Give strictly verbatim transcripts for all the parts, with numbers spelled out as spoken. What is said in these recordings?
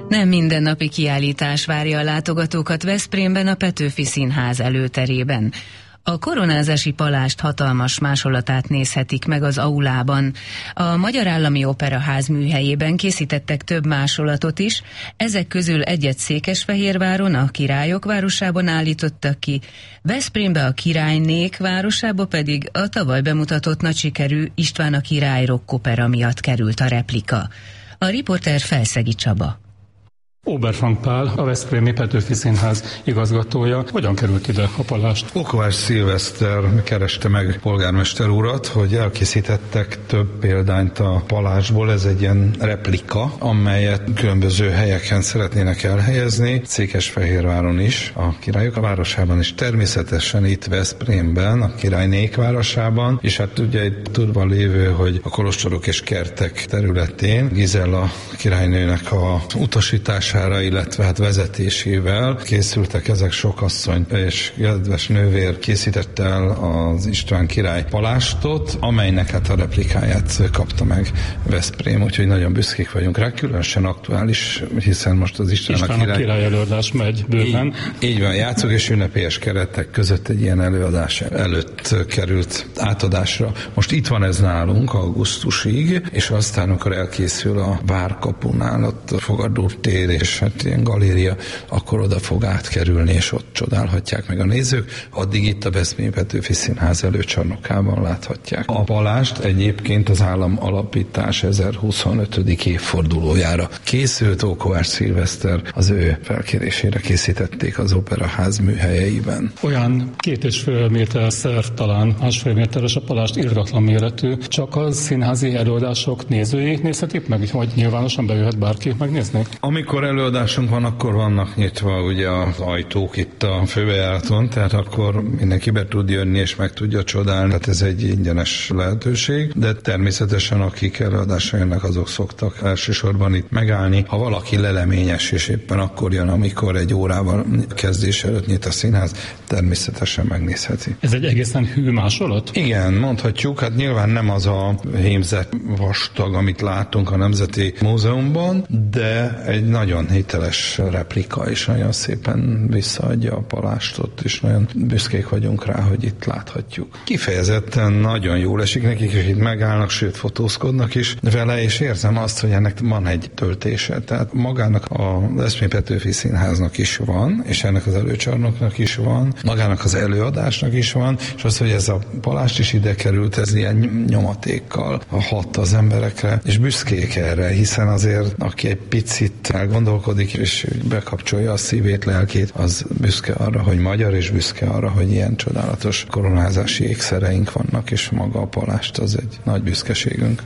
Nem mindennapi kiállítás várja a látogatókat Veszprémben a Petőfi Színház előterében. A koronázási palást hatalmas másolatát nézhetik meg az aulában. A Magyar Állami Operaház műhelyében készítettek több másolatot is, ezek közül egyet Székesfehérváron, a Királyok városában állítottak ki, Veszprémbe a királynék városába pedig a tavaly bemutatott nagy sikerű István a király rockopera miatt került a replika. A riporter Felszegi Csaba. Oberfrank Pál, a Veszprémi Petőfi Színház igazgatója. Hogyan került ide a palást? Kovács Szilveszter kereste meg polgármester urat, hogy elkészítettek több példányt a palásból. Ez egy ilyen replika, amelyet különböző helyeken szeretnének elhelyezni. Székesfehérváron is, a Királyok városában is, természetesen itt Veszprémben, a királynék városában, és hát ugye itt tudva lévő, hogy a kolostorok és kertek területén Gizella királynőnek a utasítás illetve hát vezetésével készültek ezek. Sokasszony és kedves nővér készítette el az István király palástot, amelynek hát a replikáját kapta meg Veszprém, úgyhogy nagyon büszkék vagyunk rá, különösen aktuális, hiszen most az István, István a király, a király előadás megy bőven. Így, így van, játszók és ünnepélyes keretek között egy ilyen előadás előtt került átadásra. Most itt van ez nálunk augusztusig, és aztán amikor elkészül a várkapunál, ott a fogadótér és hát ilyen galéria, akkor oda fog átkerülni, és ott csodálhatják meg a nézők. Addig itt a Veszprémi Petőfi Színház előcsarnokában láthatják. A palást egyébként az állam alapítás ezerhuszonötödik évfordulójára készült. Kovács Szilveszter az ő felkérésére készítették az Operaház műhelyeiben. Olyan két és fél méter szer, talán másfél méteres a palást, irdatlan méretű. Csak a színházi előadások nézői nézhetik meg, hogy nyilvánosan bejöhet bárki megnézni? Amikor előadásunk van, akkor vannak nyitva ugye az ajtók itt a főbejáraton, tehát akkor mindenki be tud jönni és meg tudja csodálni, tehát ez egy ingyenes lehetőség, de természetesen akik előadásra jönnek, azok szoktak elsősorban itt megállni. Ha valaki leleményes és éppen akkor jön, amikor egy órával kezdés előtt nyit a színház, természetesen megnézheti. Ez egy egészen hű másolat? Igen, mondhatjuk, hát nyilván nem az a hémzett vastag, amit látunk a Nemzeti Múzeumban, de egy nagyon hiteles replika, és nagyon szépen visszaadja a palástot, és nagyon büszkék vagyunk rá, hogy itt láthatjuk. Kifejezetten nagyon jól esik nekik, és itt megállnak, sőt fotózkodnak is vele, és érzem azt, hogy ennek van egy töltése. Tehát magának a Veszprémi Petőfi Színháznak is van, és ennek az előcsarnoknak is van, magának az előadásnak is van, és az, hogy ez a palást is ide került, ez ilyen nyomatékkal hat az emberekre, és büszkék erre, hiszen azért, aki egy picit elgondolkodik, és bekapcsolja a szívét, lelkét, az büszke arra, hogy magyar, és büszke arra, hogy ilyen csodálatos koronázási ékszereink vannak, és maga a palást az egy nagy büszkeségünk.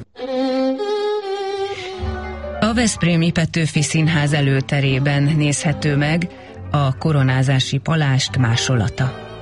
A Veszprémi Petőfi Színház előterében nézhető meg a koronázási palást másolata.